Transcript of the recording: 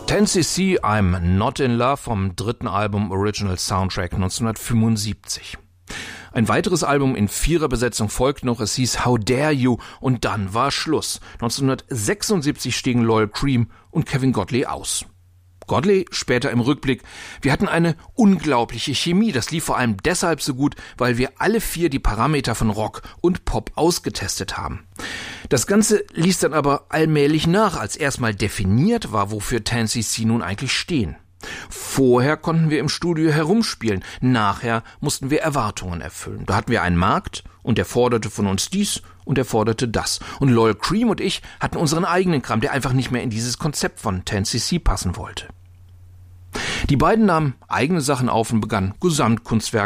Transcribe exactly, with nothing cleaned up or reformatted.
ten C C, I'm Not in Love vom dritten Album Original Soundtrack neunzehnhundertfünfundsiebzig. Ein weiteres Album in Viererbesetzung folgt noch, es hieß How Dare You und dann war Schluss. neunzehnhundertsechsundsiebzig stiegen Loyal Cream und Kevin Godley aus. Godley später im Rückblick: Wir hatten eine unglaubliche Chemie, das lief vor allem deshalb so gut, weil wir alle vier die Parameter von Rock und Pop ausgetestet haben. Das Ganze ließ dann aber allmählich nach, als erstmal definiert war, wofür ten C C nun eigentlich stehen. Vorher konnten wir im Studio herumspielen, nachher mussten wir Erwartungen erfüllen. Da hatten wir einen Markt und der forderte von uns dies und er forderte das. Und Loyal Cream und ich hatten unseren eigenen Kram, der einfach nicht mehr in dieses Konzept von ten C C passen wollte. Die beiden nahmen eigene Sachen auf und begannen Gesamtkunstwerke